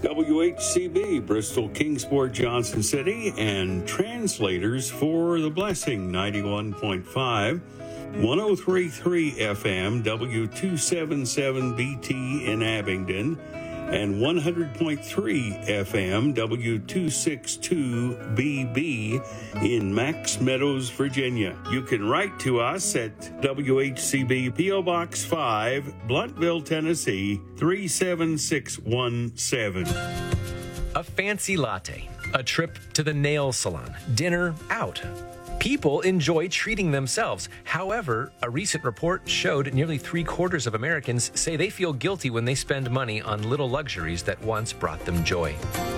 WHCB, Bristol, Kingsport, Johnson City, and translators for The Blessing, 91.5, 103.3 FM, W277BT in Abingdon, and 100.3 FM, W262BB in Max Meadows, Virginia. You can write to us at WHCB P.O. Box 5, Blountville, Tennessee, 37617. A fancy latte, a trip to the nail salon, dinner out. People enjoy treating themselves. However, a recent report showed nearly 3/4 of Americans say they feel guilty when they spend money on little luxuries that once brought them joy.